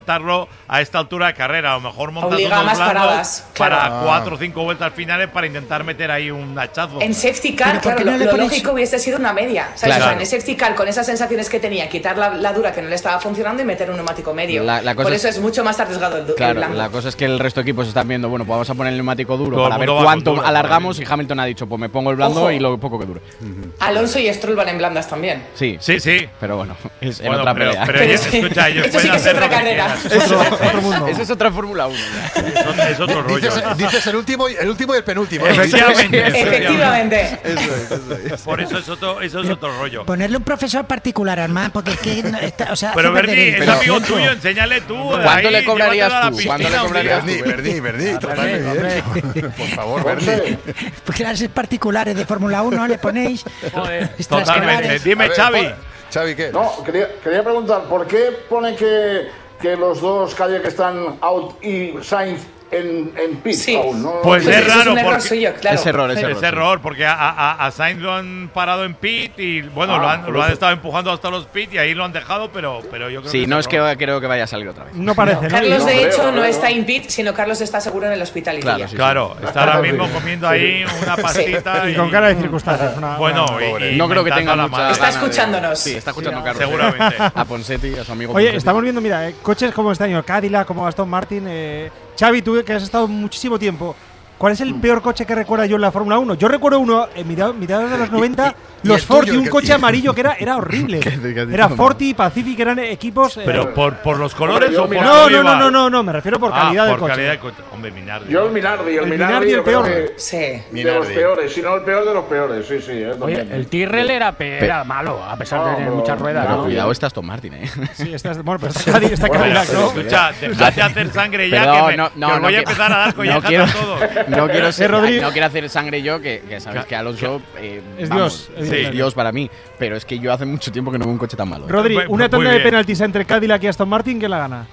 a esta altura de carrera. A lo mejor montas Obliga unos más blandos paradas, claro. para 4 o 5 vueltas finales para intentar meter ahí un hachazo. En safety car, claro, no lo lógico hubiese sido una media, ¿sabes? Claro. O sea, en safety car, con esas sensaciones que tenía, quitar la dura que no le estaba funcionando y meter un neumático medio. Por eso es mucho más arriesgado el blanco. La cosa es que el resto de equipos están viendo, bueno, pues vamos a poner el neumático duro Todo para ver cuánto alargamos, y Hamilton ha dicho, pues me pongo el blando y lo poco que dure. Alonso y Stroll van en blandas también. Sí. Pero bueno, es en otra pelea. Pero escucha, ellos esto sí pueden que es hacer otra lo que carrera. quieran. Eso es otra Fórmula 1. Es otro rollo. Dices el último y el penúltimo. Efectivamente. Eso. Por eso es otro rollo. Ponerle un profesor particular, Armand, porque es que pero Berni, es amigo tuyo, enséñale tú. ¿Cuánto le cobrarías tú? ¿Cuánto le cobrarías tú? Berni, totalmente bien. Por favor, Berni. Pues clases particulares de Fórmula 1 le ponéis. Totalmente. Dime, Xavi. Xavi, ¿qué? No, quería preguntar, ¿por qué pone que los dos Cadillac están out y Sainz en pit aún? ¿No? Pues es raro, es un error porque suyo, claro. Es error, porque a Sainz lo han parado en pit y bueno, lo han estado empujando hasta los pit y ahí lo han dejado, pero yo creo sí, que no es que creo que vaya a salir otra vez. No parece, ¿no? Carlos, de hecho, no está en pit, sino Carlos está seguro en el hospital. Claro, está ahora mismo comiendo ahí una pastita. Y con cara de circunstancias. Bueno, no creo que tenga mucha. Está escuchándonos. Sí, está escuchando Carlos. Seguramente. A Ponseti, a su amigo. Oye, estamos viendo, mira, coches como este año, Cadillac, como Aston Martin. Xavi, tú que has estado muchísimo tiempo, ¿cuál es el peor coche que recuerdo yo en la Fórmula 1? Yo recuerdo uno en mediados de los 90, los Forti, un coche amarillo que era horrible. Era Forti, Pacific, eran equipos. ¿Pero por los colores o por No, me refiero por calidad de coche. Calidad de coche. Hombre, Minardi. Yo el Minardi el peor. Sí. De los peores, si no el peor de los peores, sí. Oye, el Tyrrell era malo, a pesar de tener muchas ruedas. Pero ¿no? cuidado, está Aston Martin, Sí, bueno, pero está Cadillac, ¿no? Escucha, dejad de hacer sangre ya, que os voy a empezar a dar collejas a todos. No quiero hacer sangre yo, que sabes que Alonso es Dios. Es Dios para mí, pero es que yo hace mucho tiempo que no veo un coche tan malo. Rodri, una tanda de penaltis entre Cadillac y Aston Martin, ¿quién la gana?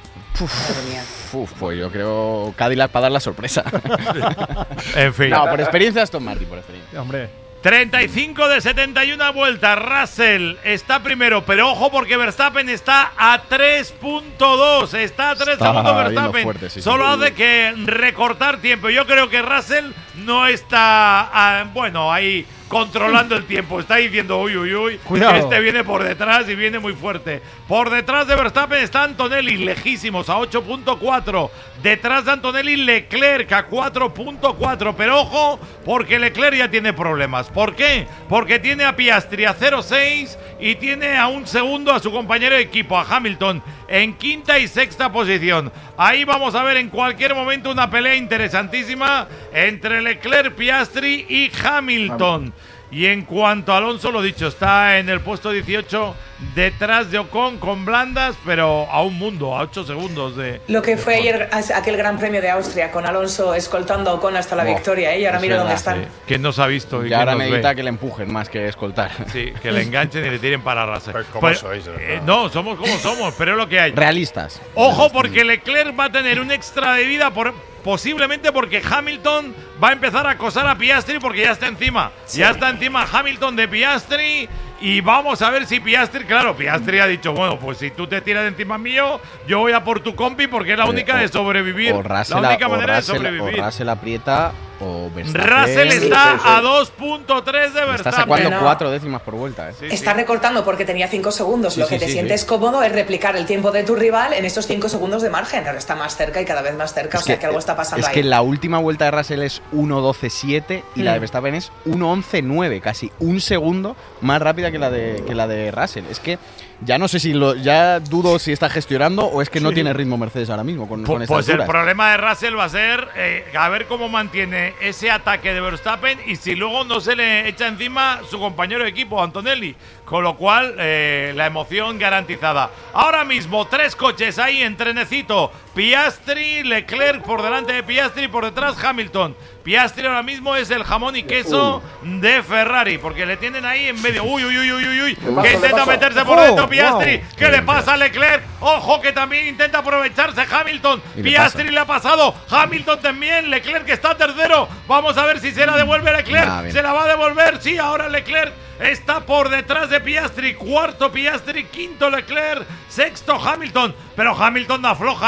Pues yo creo Cadillac para dar la sorpresa. En fin. No, por experiencia Aston Martin, por experiencia. Hombre. 35 de 71 vueltas. Russell está primero, pero ojo porque Verstappen está a 3.2. Está a 3 segundos Verstappen. Fuerte, sí, Solo hace que recortar tiempo. Yo creo que Russell no está, ahí controlando el tiempo. Está diciendo, uy, cuidado. Este viene por detrás y viene muy fuerte. Por detrás de Verstappen está Antonelli, lejísimos, a 8.4. Detrás de Antonelli, Leclerc a 4.4. Pero ojo, porque Leclerc ya tiene problemas. ¿Por qué? Porque tiene a Piastri a 0.6 y tiene a un segundo a su compañero de equipo, a Hamilton, en quinta y sexta posición. Ahí vamos a ver en cualquier momento una pelea interesantísima entre Leclerc, Piastri y Hamilton. Y en cuanto a Alonso, lo dicho, está en el puesto 18 detrás de Ocon con blandas, pero a un mundo, a 8 segundos de... Lo que fue ayer aquel Gran Premio de Austria con Alonso escoltando a Ocon hasta la victoria, y ahora mira dónde están. ¿Quién nos ha visto? Y ahora necesita que le empujen más que escoltar. Sí, que le enganchen y le tiren para Russell. ¿Cómo sois? No, somos como somos, pero es lo que hay. Realistas. Ojo, porque Leclerc va a tener un extra de vida posiblemente porque Hamilton va a empezar a acosar a Piastri porque ya está encima. Sí. Ya está encima Hamilton de Piastri. Y vamos a ver si Piastri ha dicho, bueno, pues si tú te tiras de encima mío, yo voy a por tu compi porque es la única de sobrevivir. La única manera de sobrevivir. O Russell aprieta o Verstappen. Russell está a 2.3 de Verstappen. Está sacando 4 décimas por vuelta. Está recortando porque tenía 5 segundos. Lo que te sientes cómodo es replicar el tiempo de tu rival en esos 5 segundos de margen. Ahora está más cerca y cada vez más cerca, que algo está pasando ahí. Es que la última vuelta de Russell es 1.12.7 y la de Verstappen es 1.11.9, casi un segundo más rápida que la de Russell. Es que ya no sé ya dudo si está gestionando o es que no tiene ritmo Mercedes ahora mismo con estas Pues el alturas. problema de Russell va a ser a ver cómo mantiene ese ataque de Verstappen y si luego no se le echa encima su compañero de equipo, Antonelli. Con lo cual, la emoción garantizada. Ahora mismo, 3 coches ahí en trenecito. Piastri, Leclerc por delante de Piastri y por detrás Hamilton. Piastri ahora mismo es el jamón y queso de Ferrari, porque le tienen ahí en medio. Uy, que intenta meterse por dentro Piastri. ¿Qué le pasa a Leclerc? Ojo, que también intenta aprovecharse Hamilton. Piastri le ha pasado. Hamilton también. Leclerc que está tercero. Vamos a ver si se la devuelve Leclerc. Se la va a devolver. Sí, ahora Leclerc está por detrás de Piastri, cuarto Piastri, quinto Leclerc, sexto Hamilton, pero Hamilton da floja.